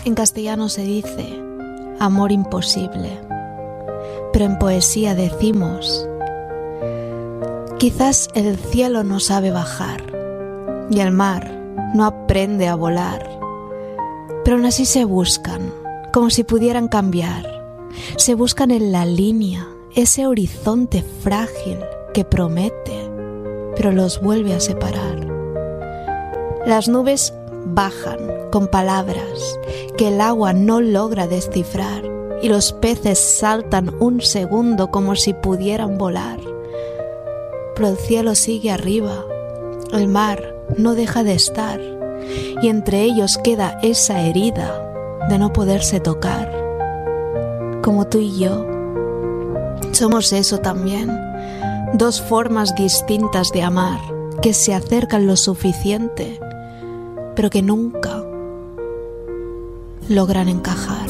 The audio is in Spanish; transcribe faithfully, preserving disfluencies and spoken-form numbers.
En castellano se dice amor imposible, pero en poesía decimos: quizás el cielo no sabe bajar y el mar no aprende a volar, pero aún así se buscan, como si pudieran cambiar. Se buscan en la línea, ese horizonte frágil que promete, pero los vuelve a separar. Las nubes bajan con palabras que el agua no logra descifrar, y los peces saltan un segundo como si pudieran volar. Pero el cielo sigue arriba, el mar no deja de estar, y entre ellos queda esa herida de no poderse tocar. Como tú y yo, somos eso también, dos formas distintas de amar que se acercan lo suficiente, pero que nunca logran encajar.